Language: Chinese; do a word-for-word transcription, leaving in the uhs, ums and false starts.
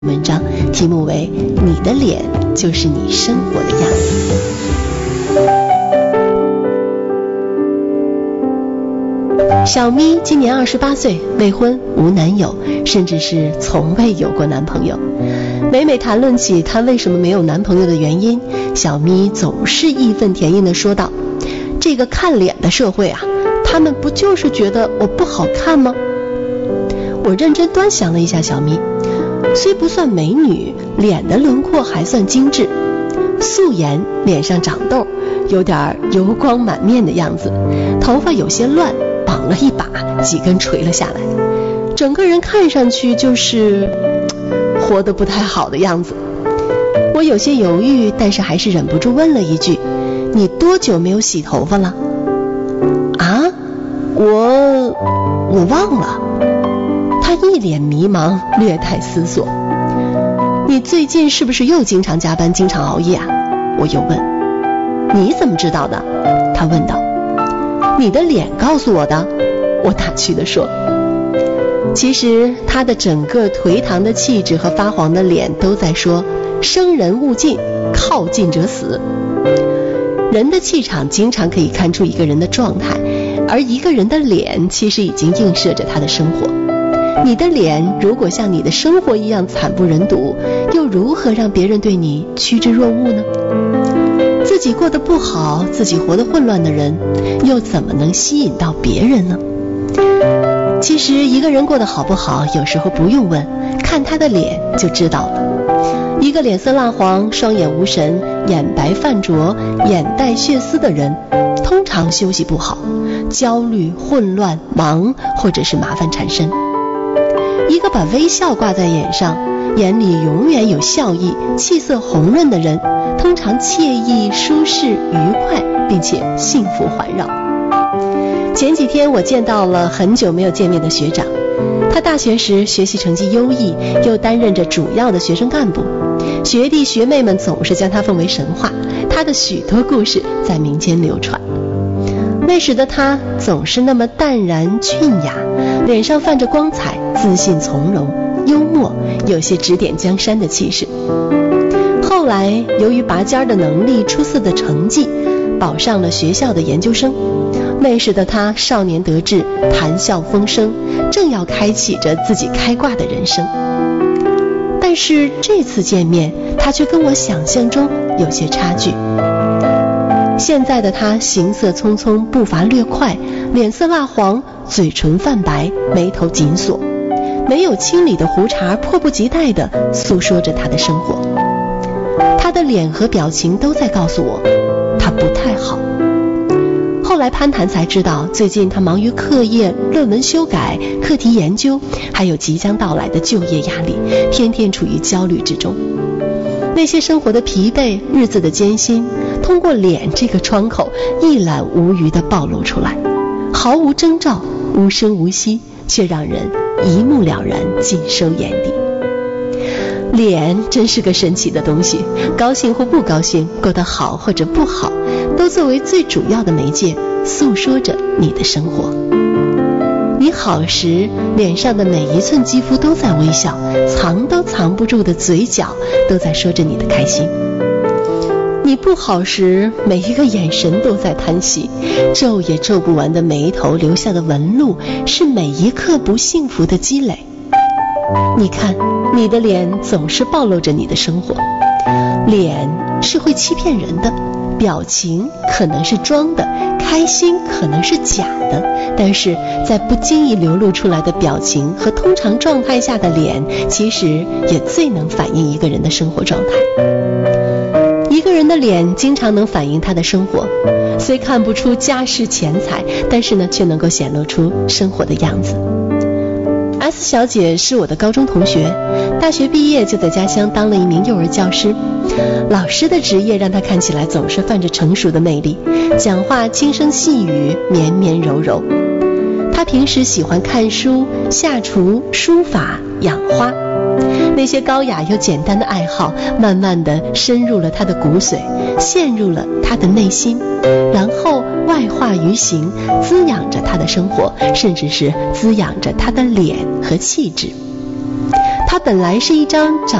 文章，题目为你的脸就是你生活的样子。小咪今年二十八岁，未婚无男友，甚至是从未有过男朋友。每每谈论起她为什么没有男朋友的原因，小咪总是义愤填膺地说道，这个看脸的社会啊，他们不就是觉得我不好看吗？我认真端详了一下小咪，虽不算美女，脸的轮廓还算精致，素颜，脸上长痘，有点油光满面的样子，头发有些乱，绑了一把，几根垂了下来，整个人看上去就是活得不太好的样子。我有些犹豫，但是还是忍不住问了一句，你多久没有洗头发了？啊，我我忘了。他一脸迷茫，略带思索。你最近是不是又经常加班，经常熬夜啊？我又问。你怎么知道的？他问道。你的脸告诉我的，我打趣地说。其实他的整个颓唐的气质和发黄的脸都在说，生人勿近，靠近者死。人的气场经常可以看出一个人的状态，而一个人的脸其实已经映射着他的生活。你的脸如果像你的生活一样惨不忍睹，又如何让别人对你趋之若鹜呢？自己过得不好，自己活得混乱的人，又怎么能吸引到别人呢？其实一个人过得好不好，有时候不用问，看他的脸就知道了。一个脸色蜡黄、双眼无神、眼白泛浊、眼带血丝的人，通常休息不好，焦虑、混乱、忙，或者是麻烦缠身。一个把微笑挂在眼上，眼里永远有笑意，气色红润的人，通常惬意、舒适、愉快，并且幸福环绕。前几天我见到了很久没有见面的学长，他大学时学习成绩优异，又担任着主要的学生干部，学弟学妹们总是将他奉为神话，他的许多故事在民间流传。那时的他总是那么淡然俊雅，脸上泛着光彩，自信从容，幽默，有些指点江山的气势。后来由于拔尖的能力、出色的成绩，保上了学校的研究生。那时的他少年得志，谈笑风生，正要开启着自己开挂的人生。但是这次见面，他却跟我想象中有些差距。现在的他行色匆匆，步伐略快，脸色蜡黄，嘴唇泛白，眉头紧锁，没有清理的胡茬迫不及待地诉说着他的生活。他的脸和表情都在告诉我，他不太好。后来攀谈才知道，最近他忙于课业、论文修改、课题研究，还有即将到来的就业压力，天天处于焦虑之中。那些生活的疲惫、日子的艰辛，通过脸这个窗口一览无余地暴露出来，毫无征兆，无声无息，却让人一目了然，尽收眼底。脸真是个神奇的东西，高兴或不高兴，过得好或者不好，都作为最主要的媒介，诉说着你的生活。你好时，脸上的每一寸肌肤都在微笑，藏都藏不住的嘴角都在说着你的开心。你不好时，每一个眼神都在叹息，皱也皱不完的眉头留下的纹路，是每一刻不幸福的积累。你看，你的脸总是暴露着你的生活。脸是会欺骗人的，表情可能是装的，开心可能是假的，但是在不经意流露出来的表情和通常状态下的脸，其实也最能反映一个人的生活状态。一个人的脸经常能反映他的生活，虽看不出家世钱财，但是呢，却能够显露出生活的样子。S 小姐是我的高中同学，大学毕业就在家乡当了一名幼儿教师。老师的职业让她看起来总是泛着成熟的魅力，讲话轻声细语，绵绵柔柔。她平时喜欢看书、下厨、书法、养花，那些高雅又简单的爱好慢慢地深入了她的骨髓，陷入了她的内心，然后外化于行，滋养着她的生活，甚至是滋养着她的脸和气质。她本来是一张长